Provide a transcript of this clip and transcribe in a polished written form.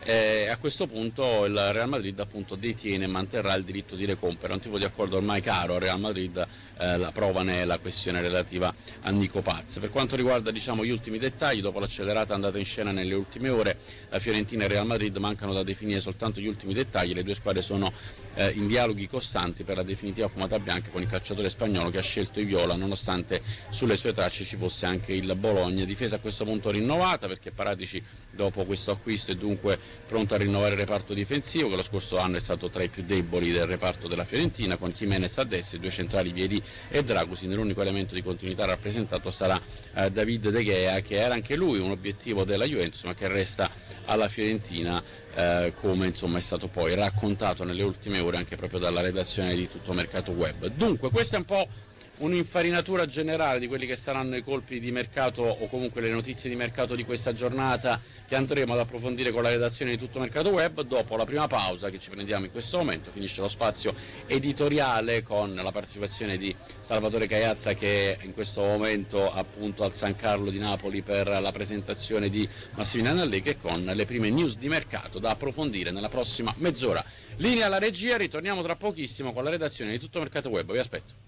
A questo punto il Real Madrid appunto detiene e manterrà il diritto di recompere, un tipo di accordo ormai caro al Real Madrid. La prova ne è la questione relativa a Nico Paz. Per quanto riguarda gli ultimi dettagli, dopo l'accelerata andata in scena nelle ultime ore, la Fiorentina e il Real Madrid mancano da definire soltanto gli ultimi dettagli. Le due squadre sono in dialoghi costanti per la definitiva fumata bianca con il calciatore spagnolo che ha scelto i viola, nonostante sulle sue tracce ci fosse anche il Bologna. Difesa a questo punto rinnovata, perché Paratici dopo questo acquisto è dunque pronto a rinnovare il reparto difensivo, che lo scorso anno è stato tra i più deboli del reparto della Fiorentina, con Jimenez a destra, i due centrali Vieri e Dragusin. L'unico elemento di continuità rappresentato sarà David De Gea, che era anche lui un obiettivo della Juventus ma che resta alla Fiorentina, come insomma è stato poi raccontato nelle ultime ore anche proprio dalla redazione di Tutto Mercato Web. Dunque questa è un po' un'infarinatura generale di quelli che saranno i colpi di mercato o comunque le notizie di mercato di questa giornata, che andremo ad approfondire con la redazione di Tutto Mercato Web dopo la prima pausa che ci prendiamo in questo momento. Finisce lo spazio editoriale con la partecipazione di Salvatore Caiazza, che è in questo momento appunto al San Carlo di Napoli per la presentazione di Massimiliano Allegri, e con le prime news di mercato da approfondire nella prossima mezz'ora. Linea alla regia, ritorniamo tra pochissimo con la redazione di Tutto Mercato Web, vi aspetto.